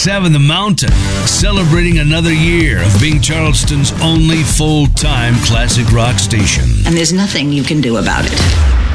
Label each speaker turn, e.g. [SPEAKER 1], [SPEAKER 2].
[SPEAKER 1] 96.7 The Mountain, celebrating another year of being Charleston's only full-time classic rock station.
[SPEAKER 2] And there's nothing you can do about it.